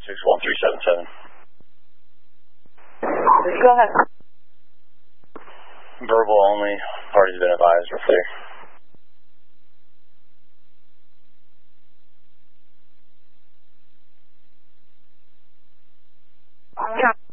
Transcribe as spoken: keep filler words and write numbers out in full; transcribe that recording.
six one three seven seven. Go ahead. Verbal only. Party's been advised. We're clear. Yeah.